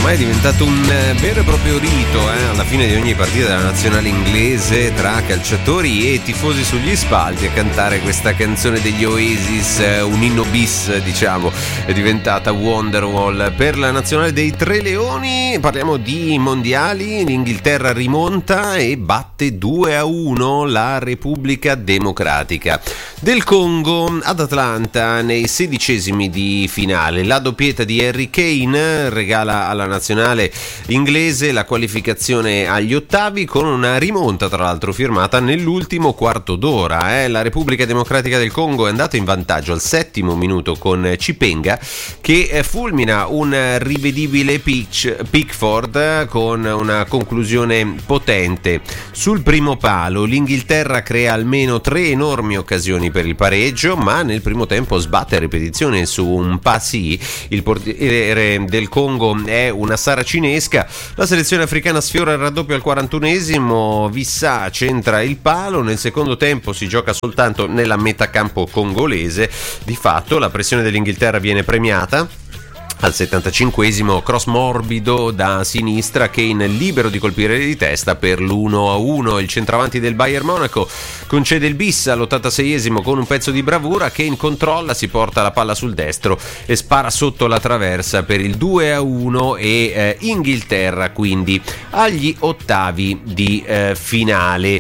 ormai è diventato un vero e proprio rito alla fine di ogni partita della nazionale inglese tra calciatori e tifosi sugli spalti a cantare questa canzone degli Oasis, un inno bis, diciamo, è diventata Wonderwall per la nazionale dei Tre Leoni. Parliamo di mondiali, l'Inghilterra rimonta e batte 2-1 la Repubblica Democratica del Congo ad Atlanta nei 16esimi di finale. La doppietta di Harry Kane regala alla nazionale inglese la qualificazione agli ottavi con una rimonta, tra l'altro, firmata nell'ultimo quarto d'ora. La Repubblica Democratica del Congo è andata in vantaggio al 7° minuto con Chipenga che fulmina un rivedibile Pickford con una conclusione potente sul primo palo. L'Inghilterra crea almeno 3 enormi occasioni per il pareggio, ma nel primo tempo sbatte a ripetizione su un passi. Il portiere del Congo è una saracinesca. La selezione africana sfiora il raddoppio al 41esimo. Vissà centra il palo. Nel secondo tempo si gioca soltanto nella metacampo congolese. Di fatto la pressione dell'Inghilterra viene premiata. Al 75esimo cross morbido da sinistra, Kane libero di colpire di testa per l'1-1. Il centravanti del Bayern Monaco concede il bis all'86esimo con un pezzo di bravura. Kane controlla, si porta la palla sul destro e spara sotto la traversa per il 2-1 e Inghilterra quindi agli ottavi di finale.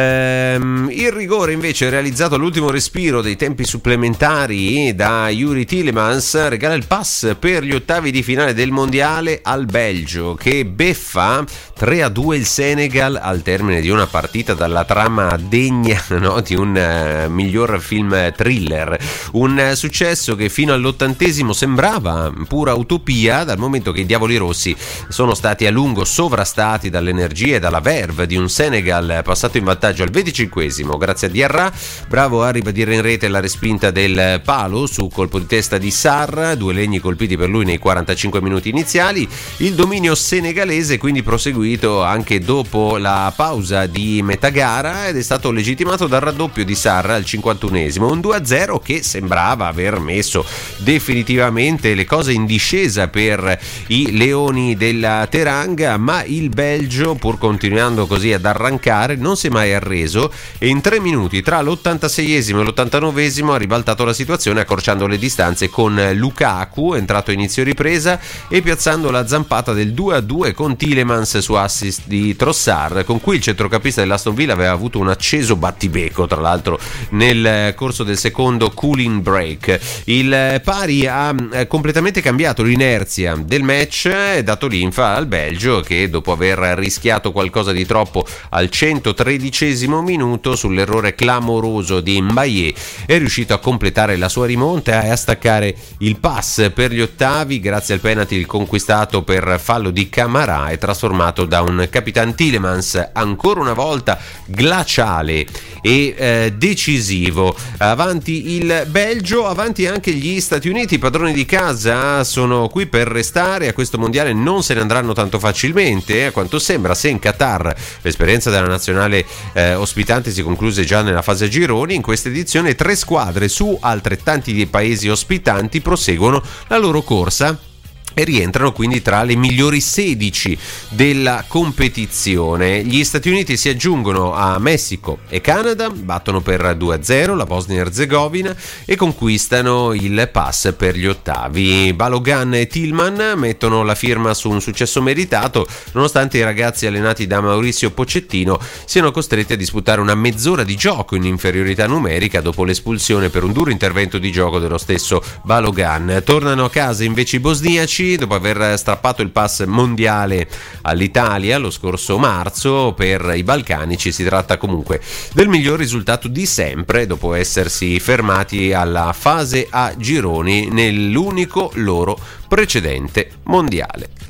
Il rigore invece realizzato all'ultimo respiro dei tempi supplementari da Yuri Tielemans regala il pass per gli ottavi di finale del mondiale al Belgio, che beffa 3-2 il Senegal al termine di una partita dalla trama degna, no, di un miglior film thriller. Un successo che fino all'80esimo sembrava pura utopia, dal momento che i diavoli rossi sono stati a lungo sovrastati dall'energia e dalla verve di un Senegal passato in vantaggio al 25esimo grazie a Diarra, bravo a ribadire in rete la respinta del palo su colpo di testa di Sarr, 2 legni colpiti per lui nei 45 minuti iniziali. Il dominio senegalese quindi proseguito anche dopo la pausa di metà gara ed è stato legittimato dal raddoppio di Sarr al 51esimo, un 2-0 che sembrava aver messo definitivamente le cose in discesa per i leoni della Teranga, ma il Belgio, pur continuando così ad arrancare, non si è mai arreso e in 3 minuti tra l'86esimo e l'89esimo ha ribaltato la situazione accorciando le distanze con Lukaku, entrato in inizio ripresa, e piazzando la zampata del 2-2 con Tielemans su assist di Trossard, con cui il centrocampista dell'Aston Villa aveva avuto un acceso battibecco, tra l'altro, nel corso del secondo cooling break. Il pari ha completamente cambiato l'inerzia del match e dato linfa al Belgio, che dopo aver rischiato qualcosa di troppo al 113esimo minuto sull'errore clamoroso di Mbaye è riuscito a completare la sua rimonta e a staccare il pass per gli ottavi. Grazie al penalty conquistato per fallo di Camara è trasformato da un Capitan Tielemans ancora una volta glaciale e decisivo. Avanti il Belgio, avanti anche gli Stati Uniti, padroni di casa, sono qui per restare. A questo mondiale non se ne andranno tanto facilmente, a quanto sembra. Se in Qatar l'esperienza della nazionale ospitante si concluse già nella fase a gironi, in questa edizione 3 squadre su altrettanti dei paesi ospitanti proseguono la loro corsa e rientrano quindi tra le migliori 16 della competizione. Gli Stati Uniti si aggiungono a Messico e Canada, battono per 2-0 la Bosnia e Erzegovina e conquistano il pass per gli ottavi. Balogun e Tillman mettono la firma su un successo meritato, nonostante i ragazzi allenati da Mauricio Pochettino siano costretti a disputare una mezz'ora di gioco in inferiorità numerica dopo l'espulsione per un duro intervento di gioco dello stesso Balogun. Tornano a casa invece i bosniaci dopo aver strappato il pass mondiale all'Italia lo scorso marzo. Per i balcanici si tratta comunque del miglior risultato di sempre dopo essersi fermati alla fase a gironi nell'unico loro precedente mondiale.